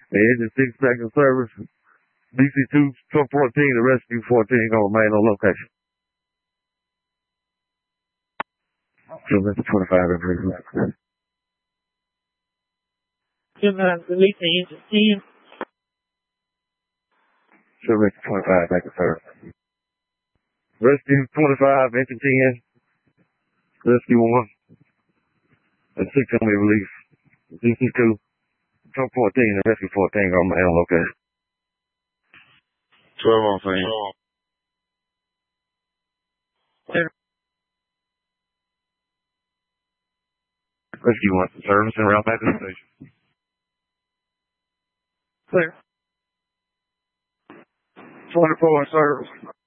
The engine 6 back in service. DC2, truck 14, the rescue 14 gonna remain on location. So that's 25 in prison. Release the engine 10. So that's 25 back in service. Rescue 25, engine 10. Rescue 1. And 6 gonna be released. DC2, truck 14, the rescue 14 gonna remain on location. 12 on scene. Rescue 1 service and route back to the station. Clear. 24 in service.